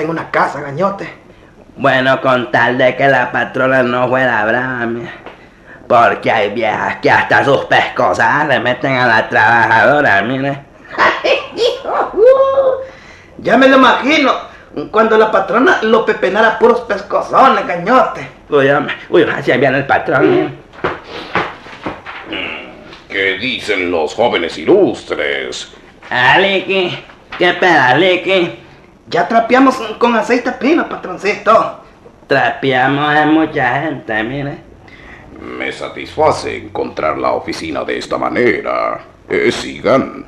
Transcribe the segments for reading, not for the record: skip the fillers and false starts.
en una casa, gañote. Bueno, con tal de que la patrona no fuera brava, mira. Porque hay viejas que hasta sus pescosadas le meten a la trabajadora, mire. Ya me lo imagino, cuando la patrona lo pepenara puros pescozones, gañote. Uy, hombre, así viene el patrón, mire. ¿Qué dicen los jóvenes ilustres? Aliki, ¿qué peda, Aliki? Ya trapeamos con aceite pino, patroncito. Trapeamos a mucha gente, mire. Me satisface encontrar la oficina de esta manera. Sigan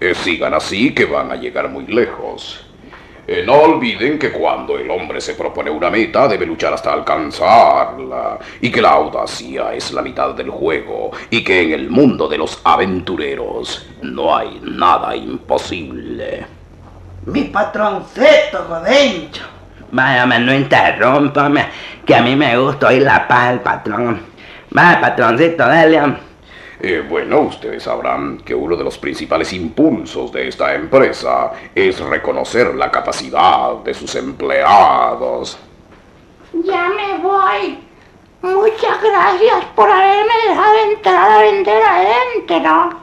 así que van a llegar muy lejos. No olviden que cuando el hombre se propone una meta debe luchar hasta alcanzarla, y que la audacia es la mitad del juego, y que en el mundo de los aventureros no hay nada imposible. Mi patroncito, jodencho. Váyame, no interrúmpame, que a mí me gusta oír la paz del patrón. Vaya, patroncito, dele. Bueno, ustedes sabrán que uno de los principales impulsos de esta empresa es reconocer la capacidad de sus empleados. Ya me voy. Muchas gracias por haberme dejado entrar a vender adentro.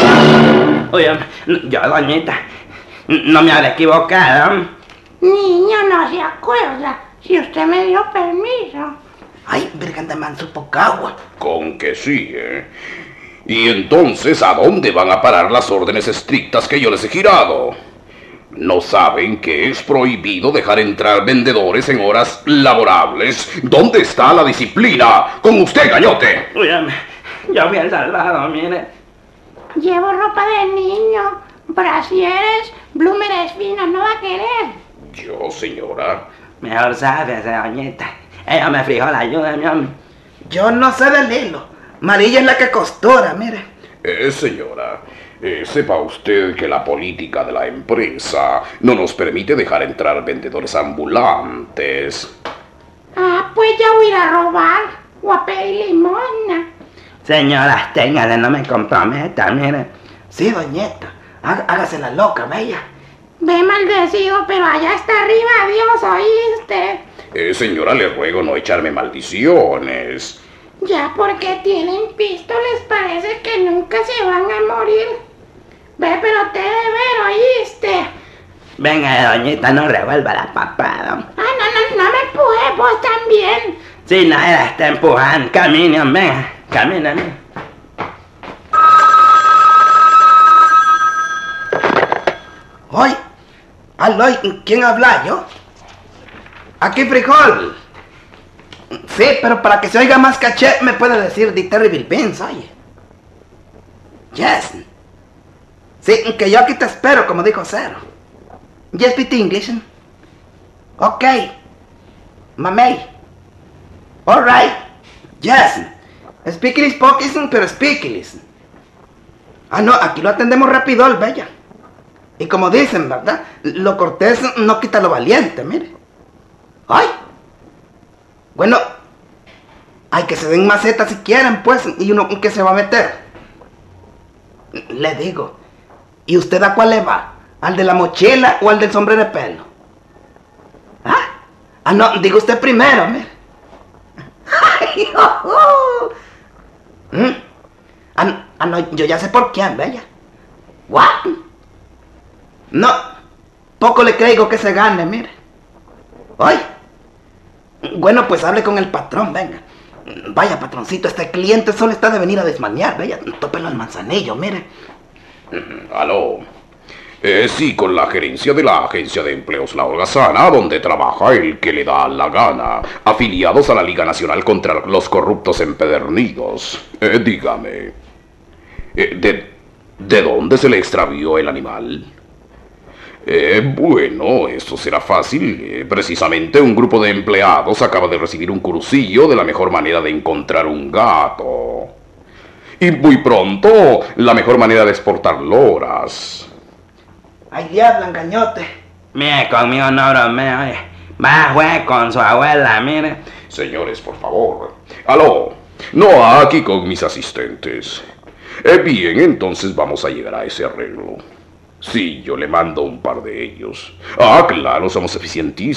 Oye, yo, doñita, no me habré equivocado. Niño, no se acuerda si usted me dio permiso. Ay, verganda manso pocagua. Con que sí, ¿eh? Y entonces, ¿a dónde van a parar las órdenes estrictas que yo les he girado? ¿No saben que es prohibido dejar entrar vendedores en horas laborables? ¿Dónde está la disciplina? ¡Con usted, gañote! Oye, yo fui el salvado, mire. Llevo ropa de niño, brasieres, blúmenes finos, ¿no va a querer? Yo, señora. Mejor sábese, doñita. Ella me frijó la ayuda, mi hombre. Yo no sé del hilo. Marilla es la que costura, mire. Señora, sepa usted que la política de la empresa no nos permite dejar entrar vendedores ambulantes. Ah, pues ya voy a ir a robar o a pedir limosna. Señora, téngale, no me comprometa, mire. Sí, doñeta. Hágase la loca, bella. Ve maldecido, pero allá está arriba Dios, ¿oíste? Señora, le ruego no echarme maldiciones. Ya porque tienen pistoles parece que nunca se van a morir. Ve, pero te he de ver, ¿oíste? Venga, doñita, no revuelva la papada. Ah, no me empujes, vos también. Si nadie la está empujando, caminen, venga, caminen. Oye, aló, ¿quién habla yo? Aquí frijol. Sí, pero para que se oiga más caché me puede decir The Terrible Beans, oye. Yes. Sí, que yo aquí te espero, como dijo Cero. Yes, speak English. Ok. Mamey. Alright. Yes. Speaking Pokison, pero speaking. Ah, no, aquí lo atendemos rápido, bella. Y como dicen, ¿verdad? Lo cortés no quita lo valiente, mire. ¡Ay! Bueno, hay que se den macetas si quieren, pues. ¿Y uno qué se va a meter? Le digo. ¿Y usted a cuál le va? ¿Al de la mochila o al del sombrero de pelo? ¿Ah? Ah, no, diga usted primero, mire. ¡Ay, no, yo ya sé por quién, bella. ¿What? No, poco le creo que se gane, mire. ¡Ay! Bueno, pues hable con el patrón, venga. Vaya, patroncito, este cliente solo está de venir a desmanear, vaya, tópelo al manzanillo, mire. Aló. Sí, con la gerencia de la Agencia de Empleos La Holgazana, donde trabaja el que le da la gana, afiliados a la Liga Nacional contra los Corruptos Empedernidos. Dígame, ¿de dónde se le extravió el animal? Bueno, eso será fácil. Precisamente un grupo de empleados acaba de recibir un cursillo de la mejor manera de encontrar un gato. Y muy pronto, la mejor manera de exportar loras. Ay, diablo, engañote. Mire, conmigo no bromeo, va a jugar con su abuela, mire. Señores, por favor. Aló, no aquí con mis asistentes. Bien, entonces vamos a llegar a ese arreglo. Sí, yo le mando un par de ellos. Ah, claro, somos eficientísimos.